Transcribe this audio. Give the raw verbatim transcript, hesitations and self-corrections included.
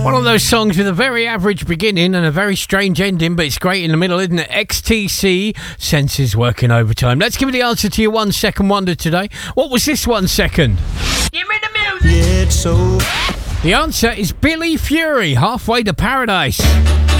One of those songs with a very average beginning and a very strange ending, but it's great in the middle, isn't it? X T C, Senses Working Overtime. Let's give you the answer to your one second wonder today. What was this one second? Give me the music! Yeah, it's so... The answer is Billy Fury, Halfway to Paradise.